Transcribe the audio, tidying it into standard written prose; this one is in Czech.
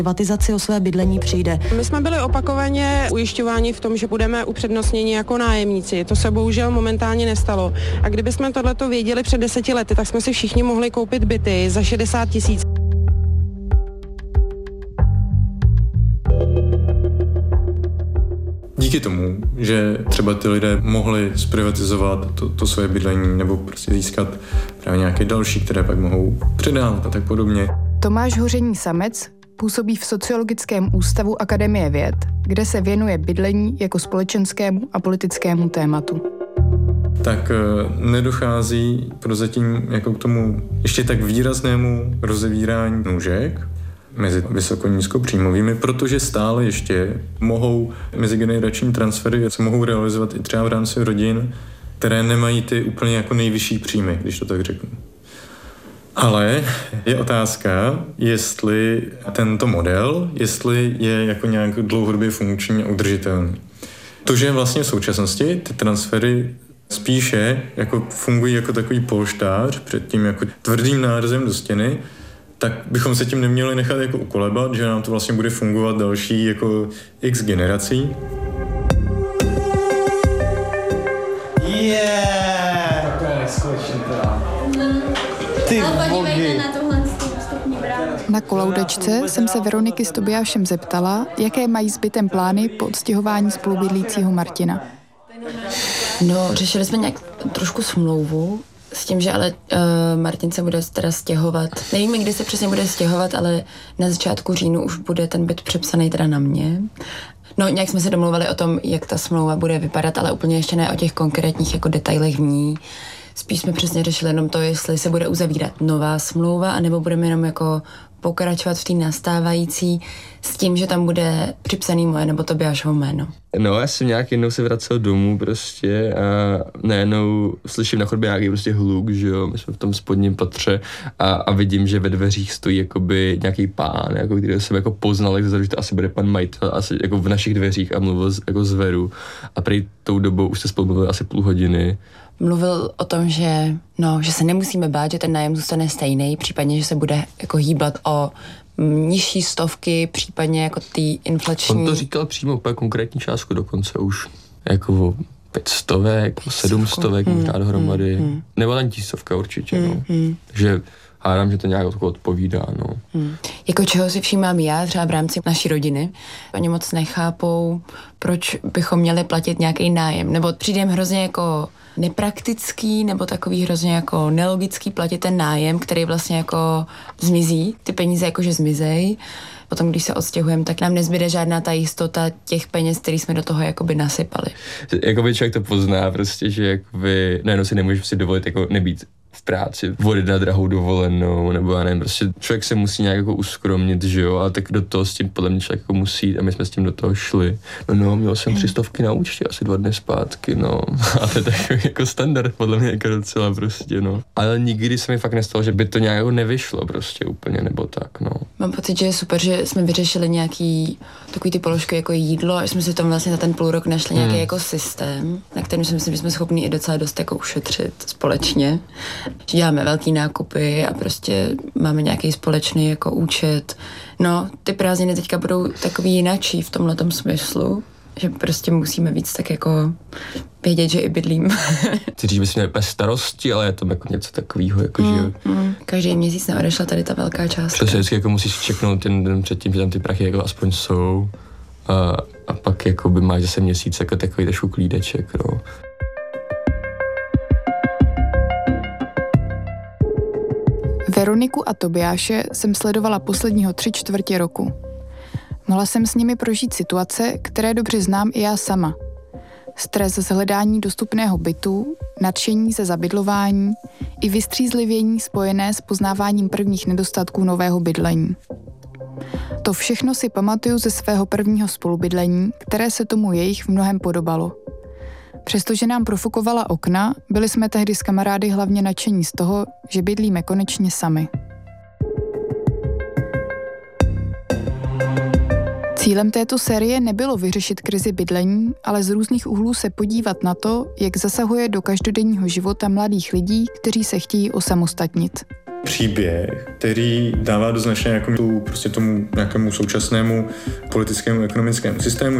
privatizaci o své bydlení přijde. My jsme byli opakovaně ujišťováni v tom, že budeme upřednostněni jako nájemníci. To se bohužel momentálně nestalo. A kdybychom tohleto věděli před 10 lety, tak jsme si všichni mohli koupit byty za 60 000. Díky tomu, že třeba ty lidé mohli zprivatizovat to své bydlení nebo prostě získat právě nějaké další, které pak mohou předávat a tak podobně. Tomáš Hoření-Samec působí v Sociologickém ústavu Akademie věd, kde se věnuje bydlení jako společenskému a politickému tématu. Tak nedochází prozatím jako k tomu ještě tak výraznému rozevírání nůžek mezi vysoko-nízkopříjmovými, protože stále ještě mohou mezigenerační transfery se mohou realizovat i třeba v rámci rodin, které nemají ty úplně jako nejvyšší příjmy, když to tak řeknu. Ale je otázka, jestli tento model, jestli je jako nějak dlouhodobě funkční a udržitelný. To, že vlastně v současnosti ty transfery spíše jako fungují jako takový polštář před tím jako tvrdým nárazem do stěny, tak bychom se tím neměli nechat jako ukolebat, že nám to vlastně bude fungovat další jako x generací. To je neskutečný teda. Ty bogy. Na koloudečce jsem se Veroniky s Tobiášem zeptala, jaké mají s bytem plány po odstěhování spolubydlícího Martina. No, řešili jsme nějak trošku smlouvu, s tím, že ale Martin se bude teda stěhovat. Nevíme, kdy se přesně bude stěhovat, ale na začátku říjnu už bude ten byt přepsaný teda na mě. No, nějak jsme se domluvili o tom, jak ta smlouva bude vypadat, ale úplně ještě ne o těch konkrétních jako detailech v ní. Spíš jsme přesně řešili jenom to, jestli se bude uzavírat nová smlouva, anebo budeme jenom jako pokračovat v té nastávající s tím, že tam bude připsaný moje nebo Tobiášovo jméno. No, já jsem nějak jednou se vracel domů prostě a najednou slyším na chodbě nějaký prostě hluk, že jo, my jsme v tom spodním patře a vidím, že ve dveřích stojí jakoby nějaký pán, jako, který jsem jako poznal, jak že to asi bude pan majitel, asi jako v našich dveřích a mluvil jako z Veru a prý tou dobou už se spolu mluvili asi půl hodiny. Mluvil o tom, že se nemusíme bát, že ten nájem zůstane stejný, případně, že se bude jako hýbat o nižší stovky, případně jako ty inflační. On to říkal přímo úplně konkrétní částku dokonce už, jako o 500, 700 možná dohromady, nebo ani 1000 určitě, no. Takže hádám, že to nějak odpovídá, no. Jako čeho si všímám já, třeba v rámci naší rodiny. Oni moc nechápou, proč bychom měli platit nějaký nájem, nebo přijde jim hrozně jako nepraktický, nebo takový hrozně jako nelogický platit ten nájem, který vlastně jako zmizí, ty peníze jakože zmizej. Potom, když se odstěhujeme, tak nám nezbyde žádná ta jistota těch peněz, který jsme do toho jakoby nasypali. Jakoby člověk to pozná prostě, že jakoby najednou si nemůžeš si dovolit jako nebýt v práci, vodit na drahou dovolenou, nebo já nevím, prostě člověk se musí nějak jako uskromnit, že jo, a tak do toho s tím podle mě člověk jako musí a my jsme s tím do toho šli. No, měl jsem 300 na účtě asi 2 dny zpátky, no, a to je takový jako standard, podle mě jako docela prostě, no. Ale nikdy se mi fakt nestalo, že by to nějak jako nevyšlo prostě úplně, nebo tak, no. Mám pocit, že je super, že jsme vyřešili nějaký takový ty položky jako jídlo a jsme si tam vlastně za ten půl rok našli nějaký jako systém, na kterém si myslím, že jsme schopni i docela dost jako ušetřit společně. Že děláme velký nákupy a prostě máme nějaký společný jako účet. No, ty prázdniny teďka budou takový jinačí v tomhletom smyslu, že prostě musíme víc tak jako vědět, že i bydlím. Ty říct, bychom měli starosti, ale je to jako něco takového, jako že... Každý měsíc neodešla tady ta velká částka. Přesně vždycky jako musíš čeknout ten den předtím, že tam ty prachy jako aspoň jsou a pak jako by máš zase měsíc jako takový trošku klídeček, no. Veroniku a Tobiáše jsem sledovala posledního 3/4 roku. Mohla jsem s nimi prožít situace, které dobře znám i já sama. Stres z hledání dostupného bytu, nadšení ze zabydlování i vystřízlivění spojené s poznáváním prvních nedostatků nového bydlení. To všechno si pamatuju ze svého prvního spolubydlení, které se tomu jejich v mnohem podobalo. Přestože nám profukovala okna, byli jsme tehdy s kamarády hlavně nadšení z toho, že bydlíme konečně sami. Cílem této série nebylo vyřešit krizi bydlení, ale z různých úhlů se podívat na to, jak zasahuje do každodenního života mladých lidí, kteří se chtějí osamostatnit. Příběh, který dává do značné jako tomu nějakému současnému politickému ekonomickému systému.